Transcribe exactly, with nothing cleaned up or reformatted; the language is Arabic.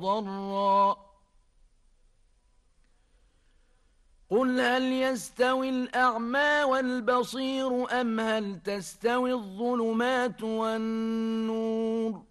ضرا قل هل يستوي الأعمى والبصير أم هل تستوي الظلمات والنور